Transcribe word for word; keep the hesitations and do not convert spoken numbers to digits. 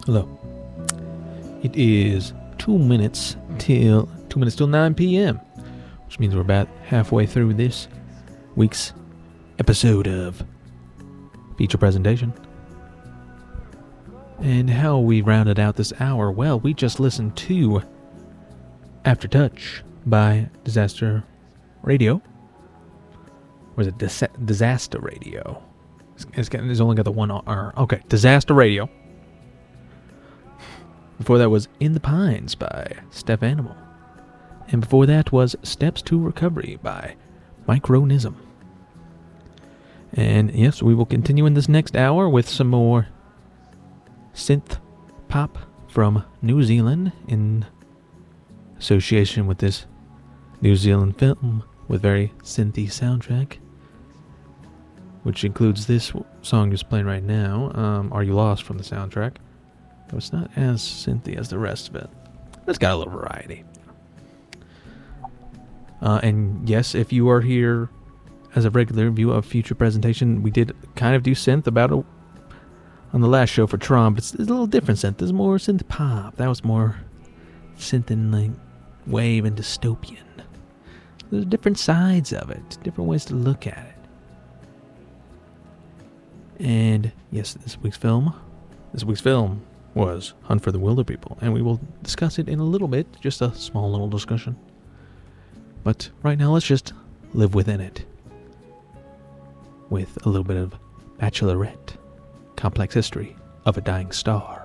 Hello. It is two minutes till two minutes till nine p.m., which means we're about halfway through this week's episode of Feature Presentation. And how we rounded out this hour? Well, we just listened to After Touch by Disaster Radio. Or is it Dis- Disaster Radio? It's, it's, got, it's only got the one R. Okay, Disaster Radio. Before that was In the Pines by Steph Animal. And before that was Steps to Recovery by Micronism. And yes, we will continue in this next hour with some more synth pop from New Zealand in association with this New Zealand film with very synthy soundtrack, which includes this song just playing right now, um, Are You Lost, from the soundtrack. Though it's not as synthy as the rest of it. It's got a little variety. Uh, and yes, if you are here as a regular view of Future Presentation, we did kind of do synth about a, on the last show for Tron, but it's, it's a little different synth. There's more synth pop. That was more synth and like wave and dystopian. There's different sides of it, different ways to look at it. And yes, this week's film, this week's film was Hunt for the Wilderpeople, and we will discuss it in a little bit, just a small little discussion. But right now, let's just live within it with a little bit of Bachelorette, Complex History of a Dying Star.